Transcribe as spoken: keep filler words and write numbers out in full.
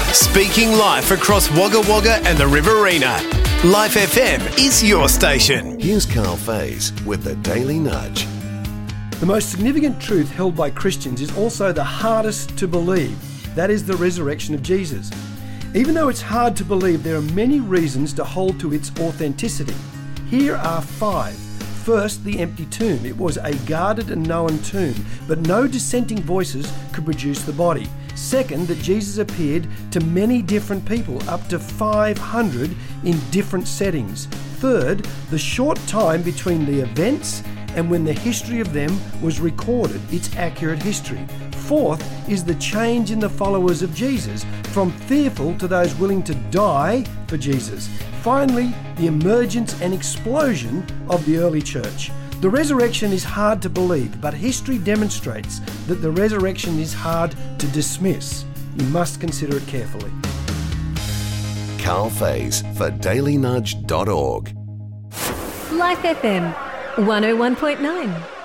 Speaking life across Wagga Wagga and the Riverina. Life F M is your station. Here's Carl Faze with the Daily Nudge. The most significant truth held by Christians is also the hardest to believe. That is the resurrection of Jesus. Even though it's hard to believe, there are many reasons to hold to its authenticity. Here are five. First, the empty tomb. It was a guarded and known tomb, but no dissenting voices could produce the body. Second, that Jesus appeared to many different people, up to five hundred in different settings. Third, the short time between the events and when the history of them was recorded. It's accurate history. Fourth is the change in the followers of Jesus, from fearful to those willing to die for Jesus. Finally, the emergence and explosion of the early church. The resurrection is hard to believe, but history demonstrates that the resurrection is hard to dismiss. You must consider it carefully. Carl Faze for daily nudge dot org. Life F M one oh one point nine.